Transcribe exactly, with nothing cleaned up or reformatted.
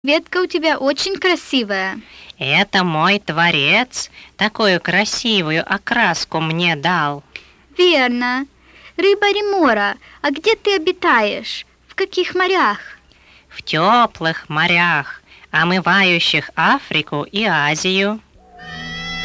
Ветка у тебя очень красивая. Это мой творец такую красивую окраску мне дал. Верно. Рыба Ремора, а где ты обитаешь? В каких морях? В теплых морях, омывающих Африку и Азию.